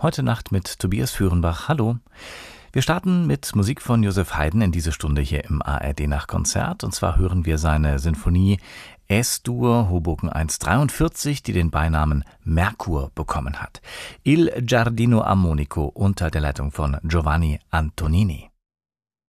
Heute Nacht mit Tobias Führenbach. Hallo. Wir starten mit Musik von Joseph Haydn in diese Stunde hier im ARD Nachtkonzert. Und zwar hören wir seine Sinfonie Es-Dur, Hoboken 143, die den Beinamen Merkur bekommen hat. Il Giardino Armonico unter der Leitung von Giovanni Antonini.